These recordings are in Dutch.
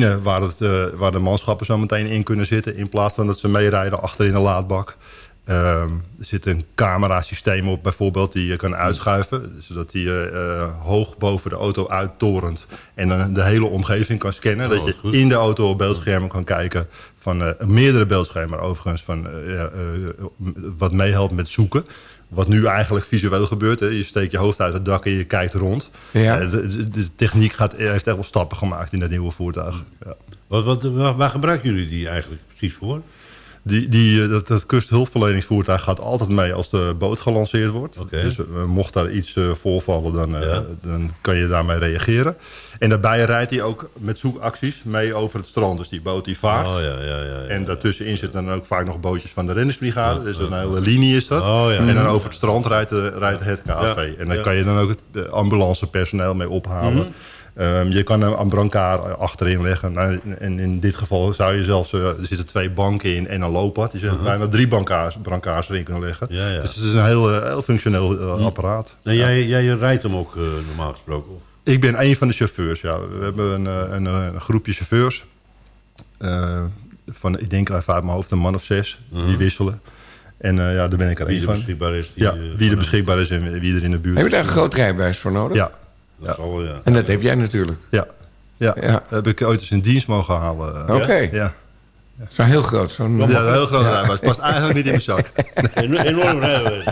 cabine waar de manschappen zo meteen in kunnen zitten. In plaats van dat ze meerijden achter in de laadbak. Er zit een camerasysteem op bijvoorbeeld die je kan uitschuiven. Zodat die hoog boven de auto uittorent. En dan de hele omgeving kan scannen. Dat je in de auto op beeldschermen kan kijken. Van meerdere beeldschermen overigens. Wat meehelpt met zoeken. Wat nu eigenlijk visueel gebeurt. Hè. Je steekt je hoofd uit het dak en je kijkt rond. Ja. De techniek heeft echt wel stappen gemaakt in dat nieuwe voertuig. Ja. Waar gebruiken jullie die eigenlijk precies voor? Dat kusthulpverleningsvoertuig gaat altijd mee als de boot gelanceerd wordt. Okay. Dus mocht daar iets voorvallen, dan kan je daarmee reageren. En daarbij rijdt hij ook met zoekacties mee over het strand. Dus die boot die vaart. En daartussenin zitten dan ook vaak nog bootjes van de rennersbrigade. Ja. Dus een hele linie is dat. En dan over het strand rijdt het KAV. En dan kan je dan ook het ambulancepersoneel mee ophalen. Je kan een brancard achterin leggen. Nou, en in dit geval zou je zelfs... er zitten 2 banken in en een looppad. Je zou bijna 3 brancards erin kunnen leggen. Ja. Dus het is een heel functioneel apparaat. En jij rijdt hem ook normaal gesproken? Of? Ik ben een van de chauffeurs, ja. We hebben een groepje chauffeurs. Ik denk even uit mijn hoofd een man of 6. Die wisselen. En daar ben ik er één van. Wie er beschikbaar is en wie er in de buurt is. Heb je daar een groot rijbewijs voor nodig? Ja. Ja. En dat heb jij natuurlijk. Ja. Dat heb ik ooit eens in dienst mogen halen. Oké. Ja. Zo'n heel groot. Een heel groot rijbewijs. Past eigenlijk niet in mijn zak. Een enorm rijbewijs,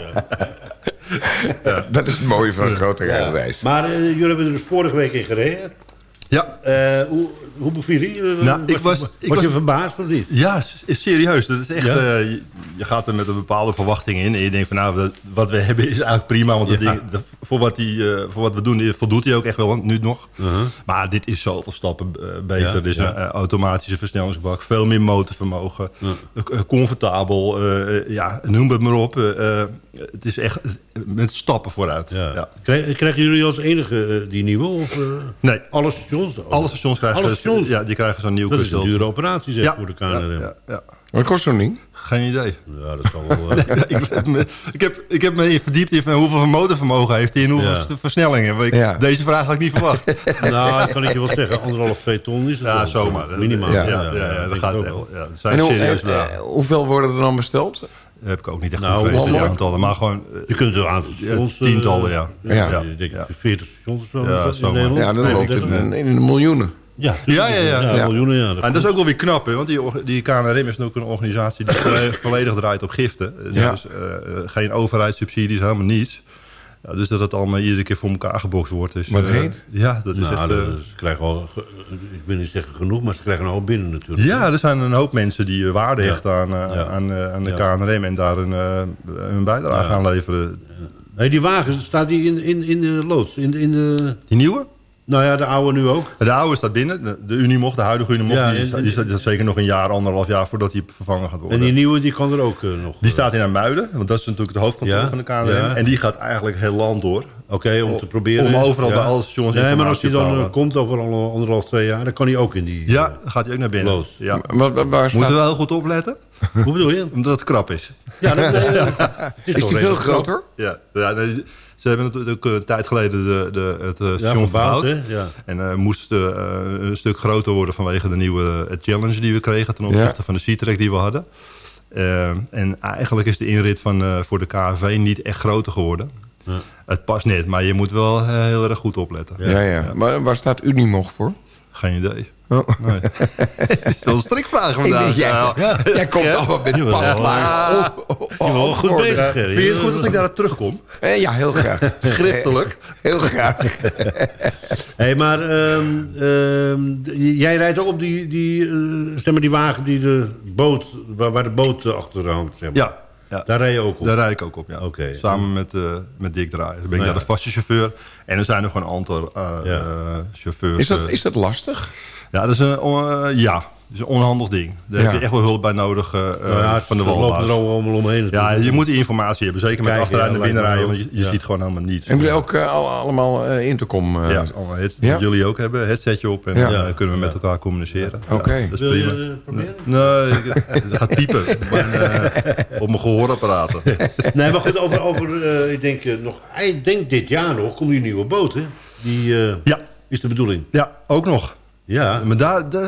ja. Dat is het mooie van een grote rijbewijs. Maar jullie hebben er vorige week in gereden. Ja. Hoe beviel je? Was je verbaasd of niet? Ja, serieus. Dat is echt, je gaat er met een bepaalde verwachting in. En je denkt van wat we hebben is eigenlijk prima. Want voor wat we doen voldoet hij ook echt wel nu nog. Maar dit is zoveel stappen beter. Er is een automatische versnellingsbak. Veel meer motorvermogen. Comfortabel. Noem het maar op. Het is echt met stappen vooruit. Ja. Krijgen jullie als enige die nieuwe? Of, nee. Alle stations? Alle stations krijgen, die krijgen zo'n nieuw Dat is een dure operatie voor de KNRM. Ja. Wat kost zo'n ding? Geen idee. Ja, dat zal wel... ik heb me verdiept in hoeveel motorvermogen heeft hij en hoeveel versnellingen. Deze vraag had ik niet verwacht. Nou, kan ik je wel zeggen. 1,5, 2 ton is het. Ja, zomaar. Minimaal. Dat gaat wel. Ja, dat zijn serieus bedragen. Hoeveel worden er dan besteld? Dat heb ik ook niet echt geweten, aantallen. Maar gewoon... Je kunt er een aantal stations... tientallen, Ik denk 40 stations of zo. Ja, dan loopt het in de miljoenen. Ja, miljoenen, en dat is ook wel weer knap, hè, want die KNRM is ook een organisatie die volledig draait op giften. Dus geen overheidssubsidies, helemaal niets. Ja, dus dat het allemaal iedere keer voor elkaar gebokst wordt. Dus, maar heet? Ja, dat is echt... ze krijgen al, ik wil niet zeggen genoeg, maar ze krijgen een hoop binnen natuurlijk. Ja, er zijn een hoop mensen die waarde hechten aan de KNRM en daar hun bijdrage aan leveren. Hey, die wagen, staat die in de loods? Die nieuwe? Nou ja, de oude nu ook. De oude staat binnen. De Unimocht, de huidige Unimocht, die staat zeker nog een jaar, 1,5 jaar voordat die vervangen gaat worden. En die nieuwe, die kan er ook nog... Die staat in Muiden, want dat is natuurlijk het hoofdkantoor van de KNRM. Ja. En die gaat eigenlijk heel land door. Oké, om te proberen... Om overal bij alle stations informatie maar als hij dan komt over 1,5, 2 jaar, dan kan hij ook in die... Ja, dan gaat hij ook naar binnen. Loods. Ja. Moeten we wel heel goed opletten? Hoe bedoel je? Omdat het krap is. Ja, is die veel groter? Ja, ze hebben natuurlijk een tijd geleden het station verbouwd. En moest een stuk groter worden vanwege de nieuwe challenge die we kregen ten opzichte van de C-Track die we hadden. En eigenlijk is de inrit voor de KNV niet echt groter geworden. Ja. Het past net, maar je moet wel heel erg goed opletten. Ja. Maar waar staat Unimog voor? Geen idee. Oh. Nee. Het is wel een strikvraag vandaag. Jij komt allemaal met pasklaar. Wel goed bezig. Vind je het goed als ik daarop terugkom? Ja, heel graag. Schriftelijk. Heel graag. Hey, maar jij rijdt ook op die wagen die de boot, waar de boot achter hangt. Zeg maar. Ja. Daar rij je ook op? Daar rijd ik ook op, ja. Okay. Samen met Dick Draaier. Dan ben ik daar de vaste chauffeur. En er zijn nog een aantal chauffeurs. Is dat lastig? Ja, dat is een onhandig ding. Daar heb je echt wel hulp bij nodig van de walbaas. Er allemaal omheen. Ja, je moet die informatie hebben. Zeker met achteruit naar binnen rijden. Want je ziet gewoon helemaal niets. En jullie ook allemaal intercom? Jullie ook hebben. Headsetje op. En kunnen we met elkaar communiceren. Oké. Dat is prima. Je proberen? Nee, dat gaat piepen. Op mijn gehoorapparaten. Nee, maar goed, ik denk dit jaar nog komt die nieuwe boot, hè? Die is de bedoeling. Ja, ook nog. Ja. Maar